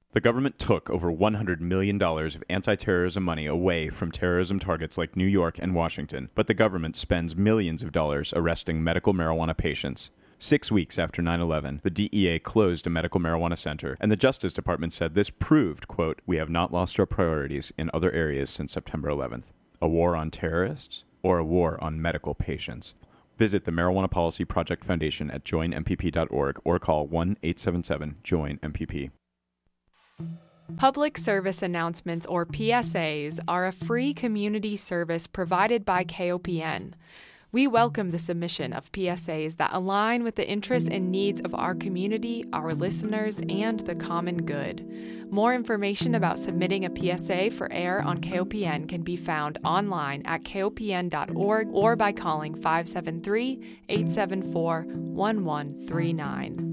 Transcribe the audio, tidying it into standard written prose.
The government took over $100 million of anti-terrorism money away from terrorism targets like New York and Washington, but the government spends millions of dollars arresting medical marijuana patients. 6 weeks after 9/11, the DEA closed a medical marijuana center, and the Justice Department said this proved, quote, "We have not lost our priorities in other areas since September 11th. A war on terrorists or a war on medical patients?" Visit the Marijuana Policy Project Foundation at joinmpp.org or call 1-877-JOIN-MPP. Public service announcements, or PSAs, are a free community service provided by KOPN. We welcome the submission of PSAs that align with the interests and needs of our community, our listeners, and the common good. More information about submitting a PSA for air on KOPN can be found online at kopn.org or by calling 573-874-1139.